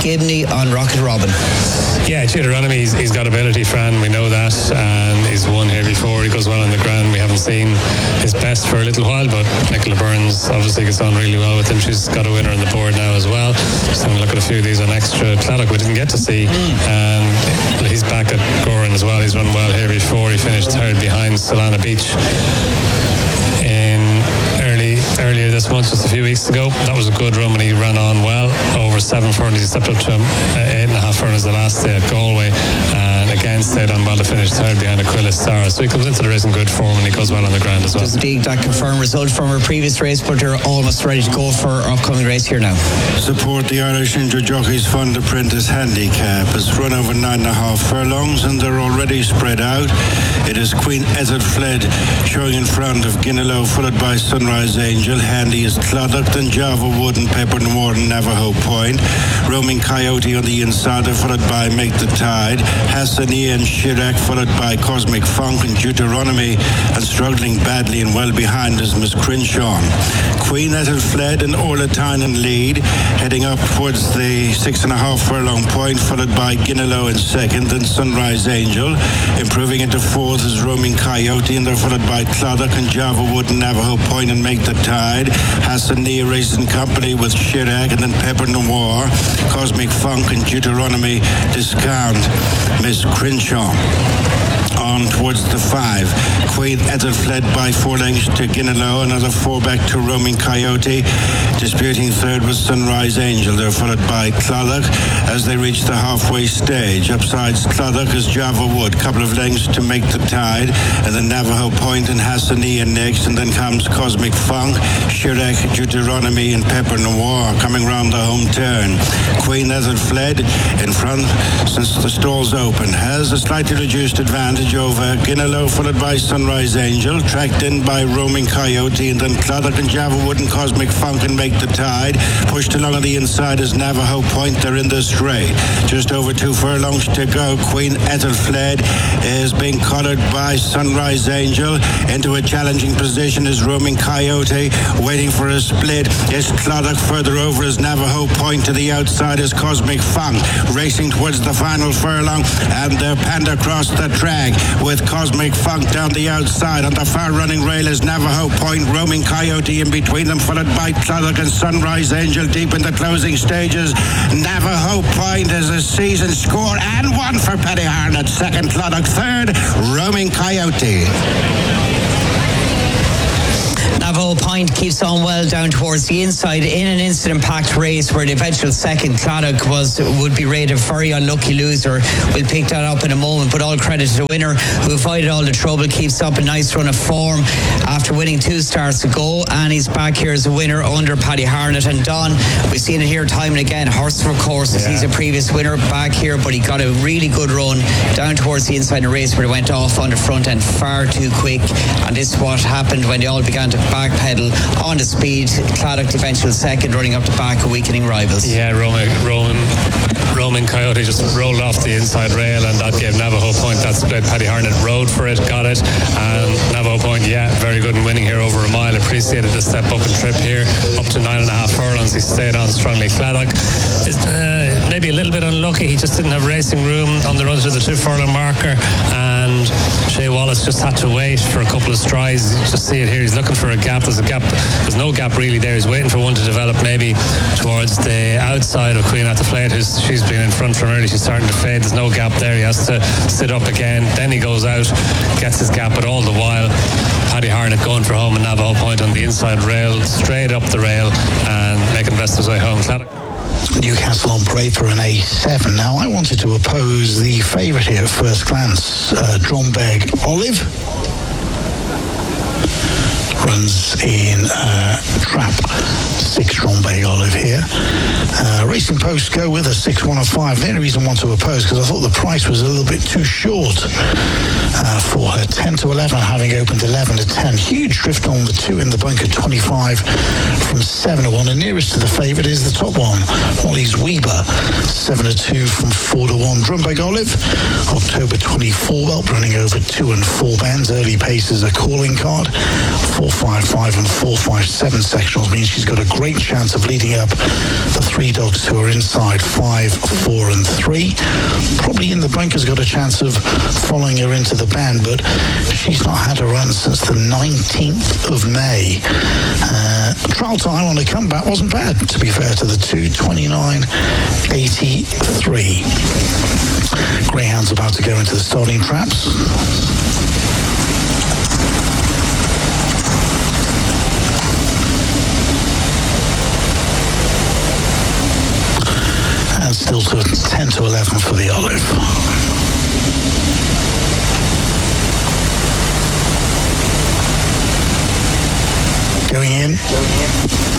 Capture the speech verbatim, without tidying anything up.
Gibney on Rocket Robin. Yeah, Deuteronomy, he's, he's got ability, Fran, we know that, and he's won here before. He goes well on the ground. We haven't seen his best for a little while, but Nicola Burns obviously gets on really well with him. She's got a winner on the board now as well. Just having a look at a few of these on extra. Claddock we didn't get to see, and he's back at Goran as well. He's run well here before. He finished third behind Solana Beach in early earlier this month, just a few weeks ago. That was a good run when he ran on well over seven furlongs. He stepped up to him, uh, eight and a half furlongs the last day at Galway, and again stayed on well to finish third behind Aquila Star. So he comes into the race in good form and he goes well on the ground as well. Does indeed that confirm result from her previous race, but they're almost ready to go for our upcoming race here now. Support the Irish Inter Jockeys Fund Apprentice Handicap. It's run over nine and a half furlongs and they're already spread out. It is Queen Ezzard Fled showing in front of Ginelo, followed by Sunrise Angel. Handy is Claddock, then Java Wood and Pepper Noir and Navajo Point. Roaming Coyote on the inside, followed by Make the Tide. Hassani and Chirac, followed by Cosmic Funk and Deuteronomy, and struggling badly and well behind is Miss Crenshaw. Queen Ezzard Fled and Orla Tynan lead, heading up towards the six and a half furlong point, followed by Ginelo in second, then Sunrise Angel. Improving into fourth is Roaming Coyote, and they're followed by Claddock and Java Wood and Navajo Point and Make the Tide. Hassania Racing Company with Chirac, and then Pepper Noir, Cosmic Funk and Deuteronomy Discount. Miss Crenshaw. On towards the five. Queen Ezzard Fled by four lengths to Ginelo, another four back to Roaming Coyote. Disputing third was Sunrise Angel. They're followed by Claddock as they reach the halfway stage. Upsides Claddock is Java Wood, couple of lengths to Make the Tide, and then Navajo Point and Hassania next, and then comes Cosmic Funk, Chirac, Deuteronomy, and Pepper Noir coming round the home turn. Queen Ezzard Fled in front since the stall's open, has a slightly reduced advantage over Ginelo, followed by Sunrise Angel, tracked in by Roaming Coyote, and then Claddock and Java Wood and Cosmic Funk and Make the Tide. Pushed along on the inside is Navajo Point. They're in the straight. Just over two furlongs to go. Queen Ezzard Fled is being collared by Sunrise Angel. Into a challenging position is Roaming Coyote, waiting for a split. Is Claddock. Further over is Navajo Point. To the outside is Cosmic Funk, racing towards the final furlong, and they're panned across the track with Cosmic Funk down the outside. On the far running rail is Navajo Point, Roaming Coyote in between them, followed by Claddock and Sunrise Angel deep in the closing stages. Navajo Point is a season score and one for Paddy Harnett. Second Claddock, third Roaming Coyote. Navajo Point keeps on well down towards the inside in an incident-packed race where the eventual second Claddock was would be rated very unlucky loser. We'll pick that up in a moment, but all credit to the winner who avoided all the trouble, keeps up a nice run of form after winning two starts ago, and he's back here as a winner under Paddy Harnett. And Don, we've seen it here time and again, horse for courses, yeah. He's a previous winner back here, but he got a really good run down towards the inside of the race where he went off on the front end far too quick, and this is what happened when they all began to backpedal on the speed. Claddock the eventual second, running up the back of weakening rivals. Yeah, Roman, Roman, Roman Coyote just rolled off the inside rail, and that gave Navajo Point that split. Paddy Harnett rode for it, got it, and Navajo Point, yeah, very good in winning here over a mile. Appreciated the step up and trip here, up to nine and a half furlongs. He stayed on strongly. Claddock is uh, maybe a little bit unlucky. He just didn't have racing room on the run to the two furlong marker, and Shea Wallace just had to wait for a couple of strides. You just see it here. He's looking for a gap. There's a gap. There's no gap really there. He's waiting for one to develop maybe towards the outside of Queen at the Fled, who's she's been in front from early. She's starting to fade. There's no gap there. He has to sit up again. Then he goes out, gets his gap, but all the while Paddy Harnett going for home and Navajo Point on the inside rail, straight up the rail and making the best of his way home. Claddock. Newcastle on Parade for an A seven. Now, I wanted to oppose the favourite here at first glance, uh, Dromberg Olive. Runs in uh, trap six Dromberg Olive here. Uh, Racing Post go with a six one of five. The only reason I want to oppose because I thought the price was a little bit too short uh, for her. ten to eleven, having opened eleven to ten. Huge drift on the two in the bunker, twenty-five from seven to one. And nearest to the favourite is the top one, Molly's Weber, seven to two from four to one. Dromberg Olive, October twenty-four, well, running over two and four bands. Early paces a calling card. four five five and four five seven sectionals means she's got a great great chance of leading up the three dogs who are inside five, four and three. Probably in the bunker's got a chance of following her into the bend, but she's not had a run since the nineteenth of May. Uh, trial time on a comeback wasn't bad, to be fair to the two, twenty-nine eighty-three. Greyhound's about to go into the starting traps. And still to ten to eleven for the Olive. Going in.